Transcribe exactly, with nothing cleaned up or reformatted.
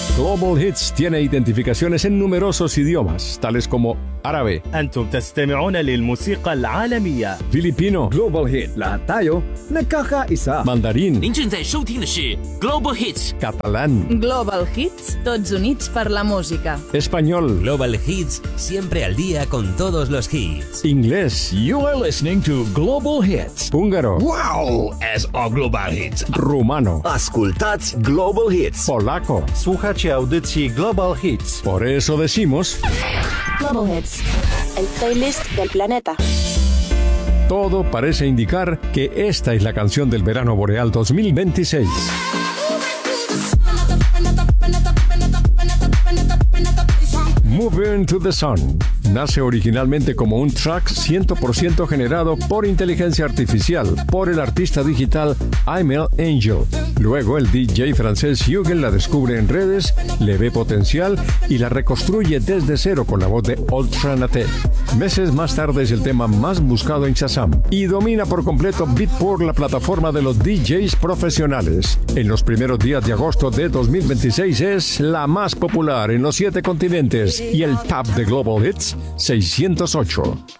Global Hits tiene identificaciones en numerosos idiomas, tales como árabe, أنتم تستمعون للموسيقى العالمية. filipino, Global Hit, lahat tayo nagkakaisa. mandarín, 您正在收听的是 Global Hits catalán, Global Hits, tots units per la música. español, Global Hits, siempre al día con todos los hits. inglés, You are listening to Global Hits. húngaro, Wow! S o Global Hits. rumano, Ascultați Global Hits. polaco. Słuchacie audycji Global Hits. Por eso decimos, Global Hits, el playlist del planeta. todo parece indicar que esta es la canción del verano boreal dos mil veintiséis. Move Into the Sun nace originalmente como un track cien por ciento generado por inteligencia artificial por el artista digital Aimel Angel. Luego el D J francés Huguel la descubre en redes, le ve potencial y la reconstruye desde cero con la voz de Ultra Naté. Meses más tarde es el tema más buscado en Shazam y domina por completo Beatport, la plataforma de los D Js profesionales. En los primeros días de agosto de dos mil veintiséis es la más popular en los siete continentes y el top de Global Hits seiscientos ocho.